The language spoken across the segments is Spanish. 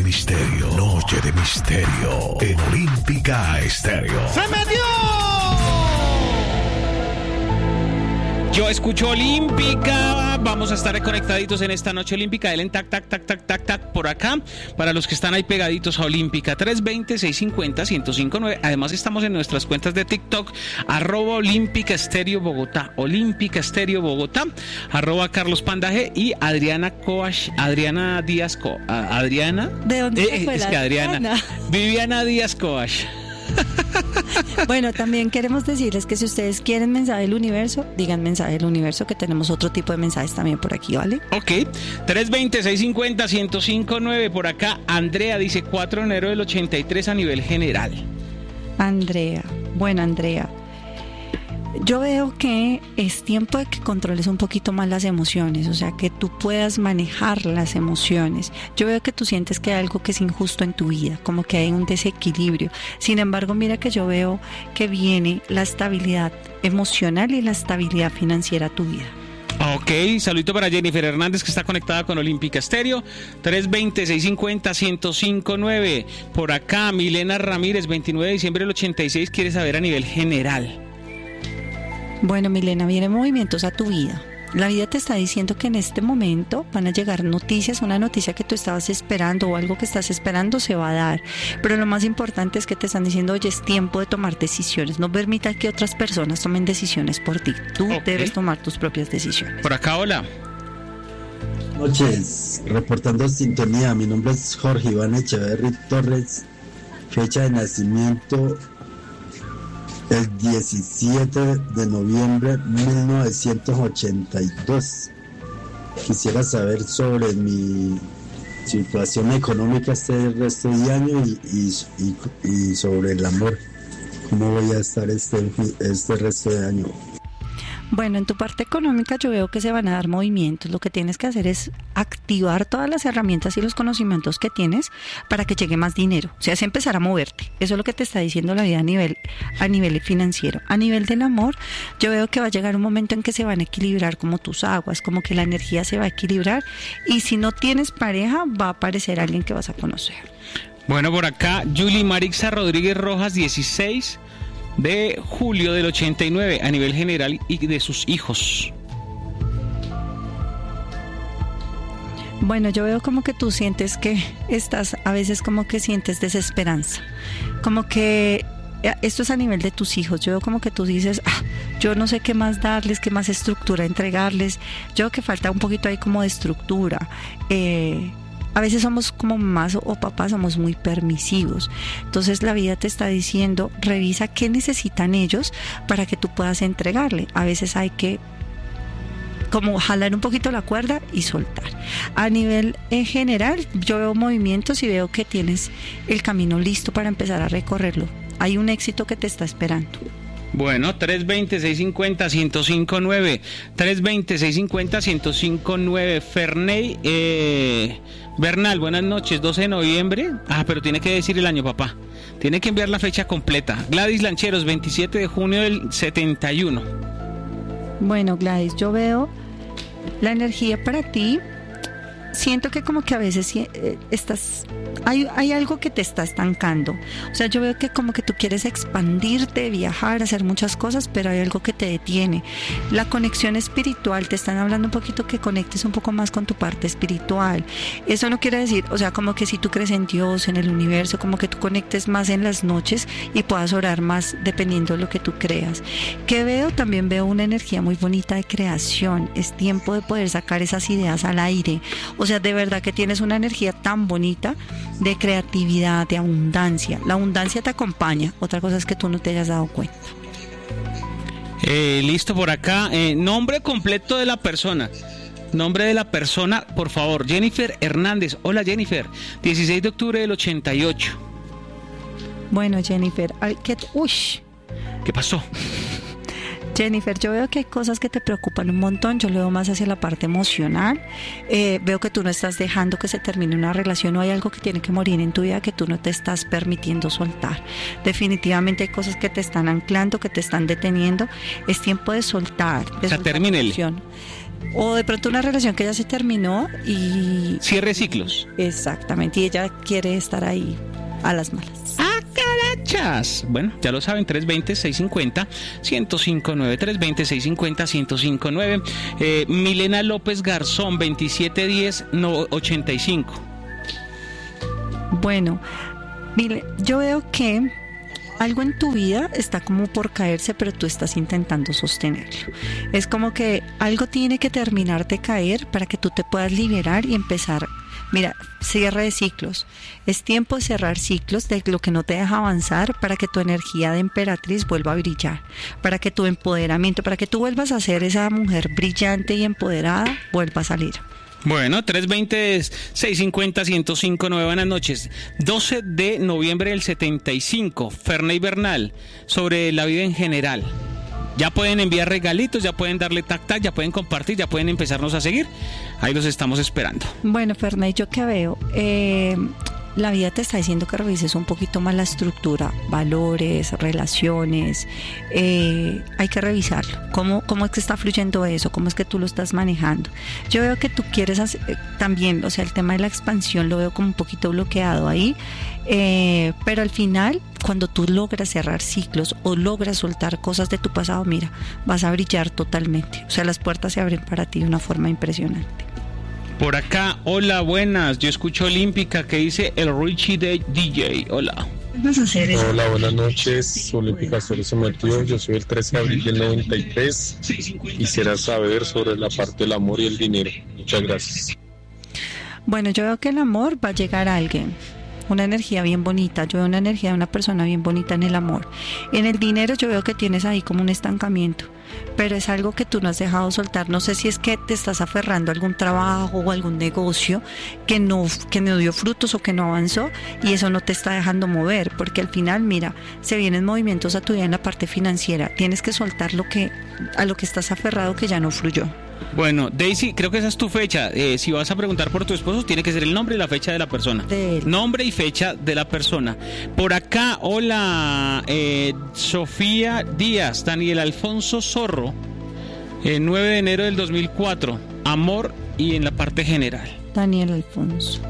misterio. Noche de misterio. En Olímpica Estéreo. ¡Se metió! Yo escucho Olímpica. Vamos a estar conectaditos en esta noche olímpica. Elen, tac, tac, tac, tac, tac, tac, por acá. Para los que están ahí pegaditos a Olímpica, 320-650-1059. Además, estamos en nuestras cuentas de TikTok, @Olímpica Estéreo Bogotá, Olímpica Estéreo Bogotá, @Carlos Pandaje y Adriana Coach, Adriana Díaz Adriana. ¿De dónde fue es la que Adriana? Viviana Díaz Coach. Bueno, también queremos decirles que si ustedes quieren mensaje del universo, digan mensaje del universo, que tenemos otro tipo de mensajes también por aquí, ¿vale? Ok, 320-650-1059. Por acá, Andrea dice 4 de enero del 83 a nivel general. Andrea, bueno, Andrea, yo veo que es tiempo de que controles un poquito más las emociones, o sea, que tú puedas manejar las emociones. Yo veo que tú sientes que hay algo que es injusto en tu vida, como que hay un desequilibrio. Sin embargo, mira que yo veo que viene la estabilidad emocional y la estabilidad financiera a tu vida. Ok, saludito para Jennifer Hernández, que está conectada con Olímpica Estéreo, 320-650-1059. Por acá, Milena Ramírez, 29 de diciembre del 86, quiere saber a nivel general. Bueno, Milena, vienen movimientos a tu vida. La vida te está diciendo que en este momento van a llegar noticias, una noticia que tú estabas esperando o algo que estás esperando se va a dar. Pero lo más importante es que te están diciendo, oye, es tiempo de tomar decisiones. No permita que otras personas tomen decisiones por ti. Tú debes tomar tus propias decisiones. Por acá, hola. Buenas noches, reportando sintonía. Mi nombre es Jorge Iván Echeverry Torres. Fecha de nacimiento el 17 de noviembre de 1982. Quisiera saber sobre mi situación económica este resto de año y sobre el amor. ¿Cómo voy a estar este resto de año? Bueno, en tu parte económica yo veo que se van a dar movimientos. Lo que tienes que hacer es activar todas las herramientas y los conocimientos que tienes para que llegue más dinero. O sea, es empezar a moverte. Eso es lo que te está diciendo la vida a nivel financiero. A nivel del amor, yo veo que va a llegar un momento en que se van a equilibrar como tus aguas, como que la energía se va a equilibrar. Y si no tienes pareja, va a aparecer alguien que vas a conocer. Bueno, por acá, Julie Marixa Rodríguez Rojas, 16 de julio del 89 a nivel general y de sus hijos. Bueno, yo veo como que tú sientes que estás, a veces como que sientes desesperanza, como que esto es a nivel de tus hijos. Yo veo como que tú dices, yo no sé qué más darles, qué más estructura entregarles. Yo veo que falta un poquito ahí como de estructura. A veces somos como mamás o papás, somos muy permisivos. Entonces la vida te está diciendo, revisa qué necesitan ellos para que tú puedas entregarle. A veces hay que como jalar un poquito la cuerda y soltar. A nivel general, yo veo movimientos y veo que tienes el camino listo para empezar a recorrerlo. Hay un éxito que te está esperando. Bueno, 320-650-1059, 320-650-1059. Ferney Bernal, buenas noches, 12 de noviembre. Pero tiene que decir el año, papá. Tiene que enviar la fecha completa. Gladys Lancheros, 27 de junio del 71. Bueno, Gladys, yo veo la energía para ti. Siento que como que a veces hay algo que te está estancando. O sea, yo veo que como que tú quieres expandirte, viajar, hacer muchas cosas, pero hay algo que te detiene. La conexión espiritual, te están hablando un poquito que conectes un poco más con tu parte espiritual. Eso no quiere decir, o sea, como que si tú crees en Dios, en el universo, como que tú conectes más en las noches y puedas orar más dependiendo de lo que tú creas. Que veo, también veo una energía muy bonita de creación. Es tiempo de poder sacar esas ideas al aire. O sea, de verdad que tienes una energía tan bonita de creatividad, de abundancia. La abundancia te acompaña. Otra cosa es que tú no te hayas dado cuenta. Listo por acá. Nombre completo de la persona. Nombre de la persona, por favor. Jennifer Hernández. Hola, Jennifer. 16 de octubre del 88. Bueno, Jennifer, ¿Qué pasó? Jennifer, yo veo que hay cosas que te preocupan un montón. Yo lo veo más hacia la parte emocional. Veo que tú no estás dejando que se termine una relación, o hay algo que tiene que morir en tu vida que tú no te estás permitiendo soltar. Definitivamente hay cosas que te están anclando, que te están deteniendo. Es tiempo de soltar. Termínele. O de pronto una relación que ya se terminó y... Cierre ciclos. Exactamente, y ella quiere estar ahí a las malas. ¡Ah, carachas! Bueno, ya lo saben, 320-650-1059, 320-650-1059. Milena López Garzón, 2710-85. Bueno, yo veo que algo en tu vida está como por caerse, pero tú estás intentando sostenerlo. Es como que algo tiene que terminar de caer para que tú te puedas liberar y empezar. Mira, cierre de ciclos. Es tiempo de cerrar ciclos de lo que no te deja avanzar para que tu energía de emperatriz vuelva a brillar, para que tu empoderamiento, para que tú vuelvas a ser esa mujer brillante y empoderada, vuelva a salir. Bueno, 320-650-1059, buenas noches. 12 de noviembre del 75, Ferney Bernal, sobre la vida en general. Ya pueden enviar regalitos, ya pueden darle tac-tac, ya pueden compartir, ya pueden empezarnos a seguir. Ahí los estamos esperando. Bueno, Ferney, yo que veo, la vida te está diciendo que revises un poquito más la estructura, valores, relaciones, hay que revisarlo. ¿Cómo es que está fluyendo eso? ¿Cómo es que tú lo estás manejando? Yo veo que tú quieres hacer, también, o sea, el tema de la expansión lo veo como un poquito bloqueado ahí, pero al final, cuando tú logras cerrar ciclos o logras soltar cosas de tu pasado, mira, vas a brillar totalmente. O sea, las puertas se abren para ti de una forma impresionante. Por acá, hola, buenas. Yo escucho Olímpica que dice el Richie de DJ. Hola. Hola, buenas noches. Olímpica Soles Sometido. Yo soy el 13 de abril del 93. Quisiera saber sobre la parte del amor y el dinero. Muchas gracias. Bueno, yo veo que el amor va a llegar a alguien. Una energía bien bonita, yo veo una energía de una persona bien bonita en el amor. En el dinero yo veo que tienes ahí como un estancamiento, pero es algo que tú no has dejado soltar. No sé si es que te estás aferrando a algún trabajo o algún negocio que no dio frutos o que no avanzó, y eso no te está dejando mover, porque al final, mira, se vienen movimientos a tu vida en la parte financiera. Tienes que soltar a lo que estás aferrado, que ya no fluyó. Bueno, Daisy, creo que esa es tu fecha. Si vas a preguntar por tu esposo, tiene que ser el nombre y la fecha de la persona. Nombre y fecha de la persona. Por acá, hola, Sofía Díaz, Daniel Alfonso Zorro, 9 de enero del 2004. Amor y en la parte general. Daniel Alfonso.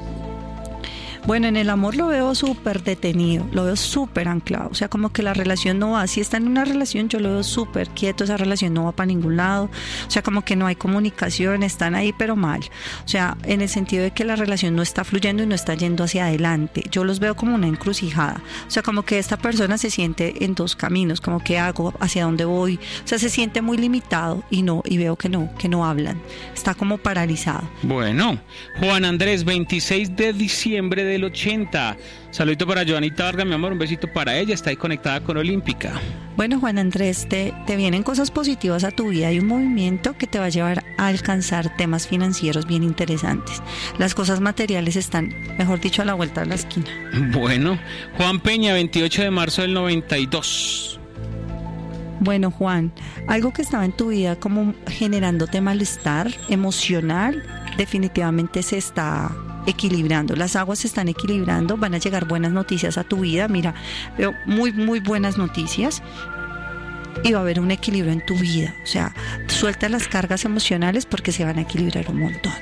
Bueno, en el amor lo veo súper detenido, lo veo súper anclado, o sea, como que la relación no va. Si está en una relación, yo lo veo súper quieto, esa relación no va para ningún lado, o sea, como que no hay comunicación, están ahí pero mal, o sea, en el sentido de que la relación no está fluyendo y no está yendo hacia adelante. Yo los veo como una encrucijada, o sea, como que esta persona se siente en dos caminos, como que hago, hacia dónde voy, o sea, se siente muy limitado y veo que no hablan, está como paralizado. Bueno, Juan Andrés, 26 de diciembre del 80. Saludito para Joanita Vargas, mi amor, un besito para ella, está ahí conectada con Olímpica. Bueno, Juan Andrés, te vienen cosas positivas a tu vida. Hay un movimiento que te va a llevar a alcanzar temas financieros bien interesantes. Las cosas materiales están, mejor dicho, a la vuelta de la esquina. Bueno, Juan Peña, 28 de marzo del 92. Bueno, Juan, algo que estaba en tu vida como generándote malestar emocional, definitivamente se está equilibrando, las aguas se están equilibrando, van a llegar buenas noticias a tu vida. Mira, veo muy muy buenas noticias y va a haber un equilibrio en tu vida, o sea, suelta las cargas emocionales porque se van a equilibrar un montón.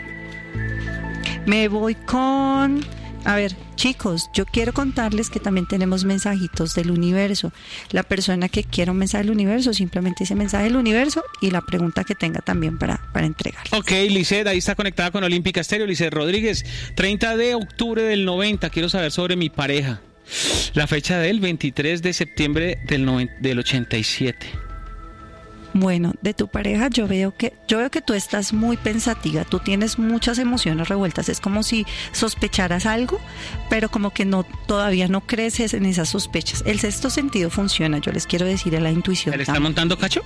Me voy con... A ver, chicos, yo quiero contarles que también tenemos mensajitos del universo. La persona que quiera un mensaje del universo, simplemente dice mensaje del universo y la pregunta que tenga también para entregar. Ok, Lisset, ahí está conectada con Olímpica Estéreo. Lisset Rodríguez, 30 de octubre del 90, quiero saber sobre mi pareja. La fecha de él, 23 de septiembre del 87. Bueno, de tu pareja yo veo que tú estás muy pensativa, tú tienes muchas emociones revueltas, es como si sospecharas algo, pero como que todavía no creces en esas sospechas. El sexto sentido funciona, yo les quiero decir, a la intuición. ¿Le está montando cacho?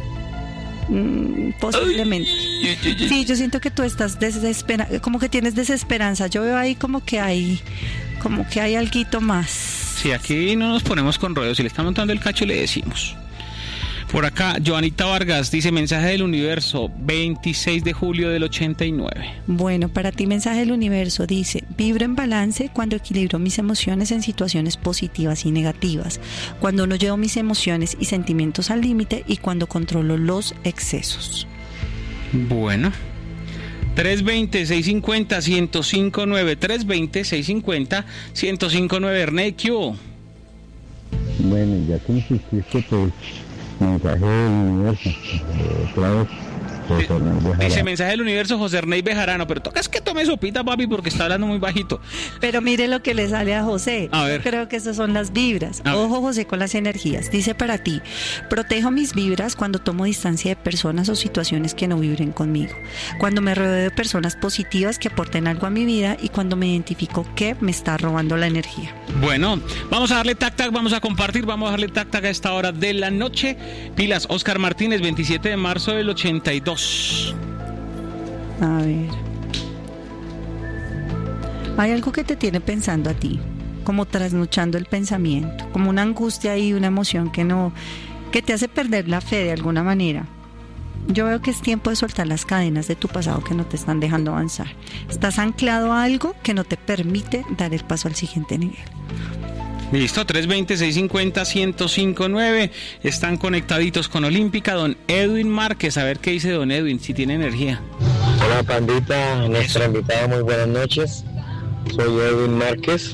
Posiblemente. Sí, yo siento que tú estás desesperada, como que tienes desesperanza. Yo veo ahí como que hay alguito más. Sí, aquí no nos ponemos con rodeos, si le está montando el cacho le decimos. Por acá, Joanita Vargas dice mensaje del universo, 26 de julio del 89. Bueno, para ti mensaje del universo dice: vibro en balance cuando equilibro mis emociones en situaciones positivas y negativas, cuando no llevo mis emociones y sentimientos al límite y cuando controlo los excesos. Bueno. 320-650-1059. 320-650-1059. Ernei, ¿qué hubo? Bueno, ya que insististe, pues, mensaje del universo. Otra vez, José Ernei Bejarano. Dice mensaje del universo José Ernei Bejarano, pero toca es que tome sopita, papi, porque está hablando muy bajito. Pero mire lo que le sale a José. A ver. Yo creo que esas son las vibras. A ver. Ojo, José, con las energías. Dice para ti: protejo mis vibras cuando tomo distancia de personas o situaciones que no vibren conmigo, cuando me rodeo de personas positivas que aporten algo a mi vida y cuando me identifico que me está robando la energía. Bueno, vamos a darle tac-tac, vamos a compartir, vamos a darle tac-tac a esta hora de la noche. Pilas, Oscar Martínez, 27 de marzo del 82. A ver. Hay algo que te tiene pensando a ti, como trasnochando el pensamiento, como una angustia y una emoción que te hace perder la fe de alguna manera. Yo veo que es tiempo de soltar las cadenas de tu pasado que no te están dejando avanzar. Estás anclado a algo que no te permite dar el paso al siguiente nivel. Listo, 320-650-1059. Están conectaditos con Olímpica. Don Edwin Márquez, a ver qué dice don Edwin, si tiene energía. Hola pandita, nuestra invitada, muy buenas noches. Soy Edwin Márquez,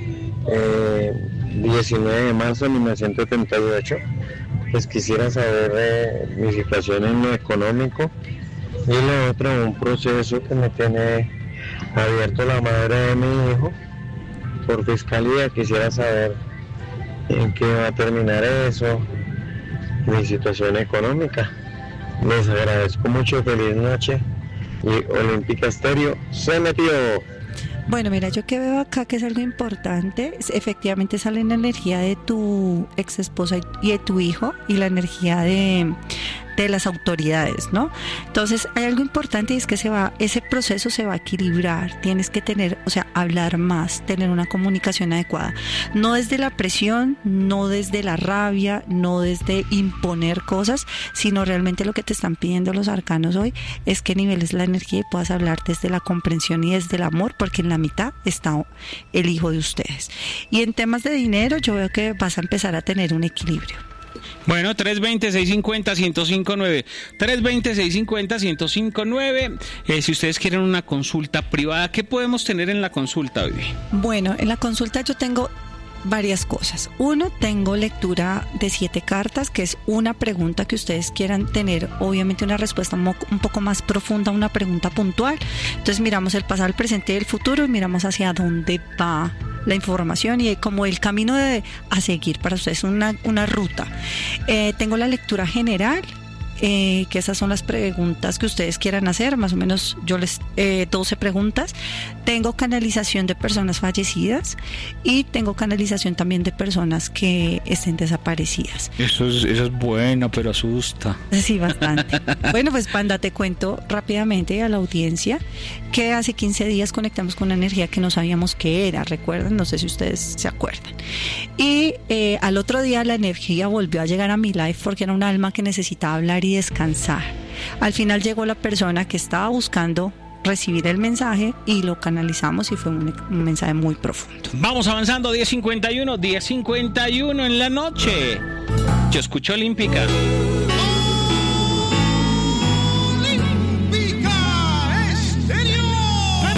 19 de marzo de 1978. Pues quisiera saber mi situación en lo económico y lo otro, un proceso que me tiene abierto la madre de mi hijo por fiscalía. Quisiera saber en qué va a terminar eso, mi situación económica. Les agradezco mucho, feliz noche. Y Olímpica Estéreo se metió. Bueno, mira, yo que veo acá que es algo importante, efectivamente sale la energía de tu ex esposa y de tu hijo y la energía de las autoridades, ¿no? Entonces hay algo importante y es que ese proceso se va a equilibrar. Tienes que hablar más, tener una comunicación adecuada, no desde la presión, no desde la rabia, no desde imponer cosas, sino realmente lo que te están pidiendo los arcanos hoy es que niveles la energía y puedas hablar desde la comprensión y desde el amor, porque en la mitad está el hijo de ustedes. Y en temas de dinero yo veo que vas a empezar a tener un equilibrio. Bueno, 320-650-1059. 320-650-1059. Si ustedes quieren una consulta privada, ¿qué podemos tener en la consulta hoy? Bueno, en la consulta yo tengo varias cosas. Uno, tengo lectura de 7 cartas, que es una pregunta que ustedes quieran tener, obviamente una respuesta un poco más profunda, una pregunta puntual. Entonces miramos el pasado, el presente y el futuro y miramos hacia dónde va la información y como el camino a seguir para ustedes, una ruta. Tengo la lectura general, que esas son las preguntas que ustedes quieran hacer, más o menos yo les 12 preguntas. Tengo canalización de personas fallecidas y tengo canalización también de personas que estén desaparecidas. Eso es bueno, pero asusta. Sí, bastante. Bueno, pues Panda, te cuento rápidamente a la audiencia que hace 15 días conectamos con una energía que no sabíamos qué era, ¿recuerdan? No sé si ustedes se acuerdan. Y al otro día la energía volvió a llegar a mi live porque era un alma que necesitaba hablar y descansar. Al final llegó la persona que estaba buscando recibir el mensaje y lo canalizamos y fue un mensaje muy profundo. Vamos avanzando, 10:51 en la noche. Yo escucho Olímpica.